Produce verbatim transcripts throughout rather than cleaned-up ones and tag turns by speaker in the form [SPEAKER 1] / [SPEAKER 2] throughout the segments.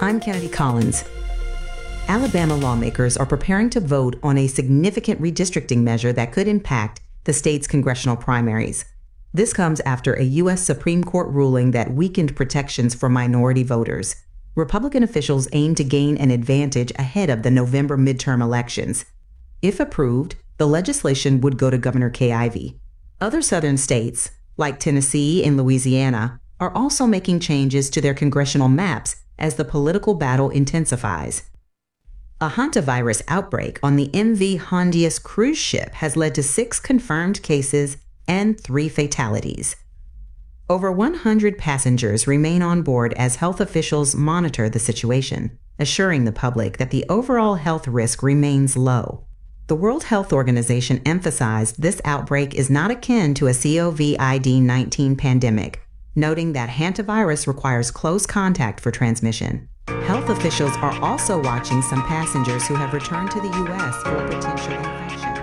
[SPEAKER 1] I'm Kennedy Collins. Alabama lawmakers are preparing to vote on a significant redistricting measure that could impact the state's congressional primaries. This comes after a U S Supreme Court ruling that weakened protections for minority voters. Republican officials aim to gain an advantage ahead of the November midterm elections. If approved, the legislation would go to Governor Kay Ivey. Other southern states, like Tennessee and Louisiana, are also making changes to their congressional maps as the political battle intensifies. A hantavirus outbreak on the M V Hondius cruise ship has led to six confirmed cases and three fatalities. Over one hundred passengers remain on board as health officials monitor the situation, assuring the public that the overall health risk remains low. The World Health Organization emphasized this outbreak is not akin to a COVID nineteen pandemic, noting that hantavirus requires close contact for transmission. Health officials are also watching some passengers who have returned to the U S for potential infections.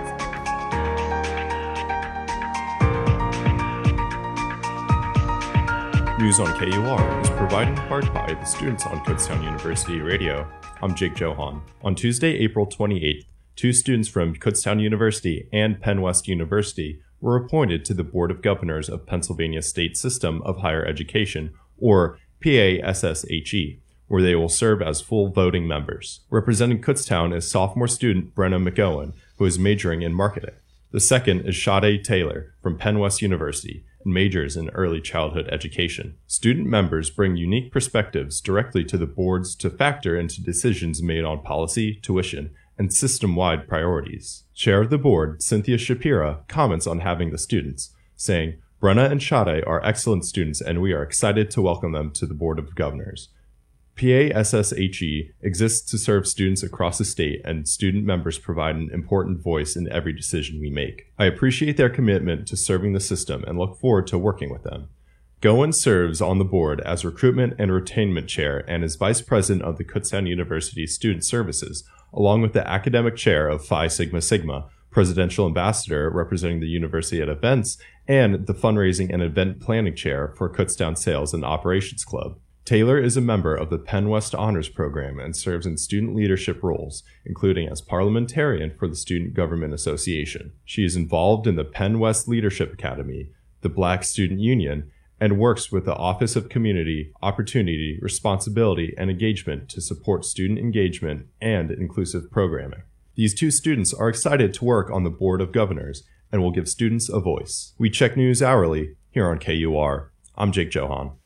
[SPEAKER 2] News on K U R is provided in part by the students on Kutztown University Radio. I'm Jake Johan. On Tuesday, April twenty-eighth, two students from Kutztown University and Penn West University were appointed to the Board of Governors of Pennsylvania State System of Higher Education, or P A S S H E, where they will serve as full voting members. Representing Kutztown is sophomore student Brenna McGowan, who is majoring in marketing. The second is Sade Taylor from Penn West University and majors in early childhood education. Student members bring unique perspectives directly to the boards to factor into decisions made on policy, tuition, and system-wide priorities. Chair of the board, Cynthia Shapira, comments on having the students, saying, "Brenna and Sade are excellent students and we are excited to welcome them to the Board of Governors. P A S S H E exists to serve students across the state, and student members provide an important voice in every decision we make. I appreciate their commitment to serving the system and look forward to working with them." Goen serves on the board as Recruitment and Retainment Chair and is Vice President of the Kutztown University Student Services, along with the Academic Chair of Phi Sigma Sigma, Presidential Ambassador representing the university at events, and the Fundraising and Event Planning Chair for Kutztown Sales and Operations Club. Taylor is a member of the Penn West Honors Program and serves in student leadership roles, including as parliamentarian for the Student Government Association. She is involved in the Penn West Leadership Academy, the Black Student Union, and works with the Office of Community, Opportunity, Responsibility, and Engagement to support student engagement and inclusive programming. These two students are excited to work on the Board of Governors and will give students a voice. We check news hourly here on K U R. I'm Jake Johan.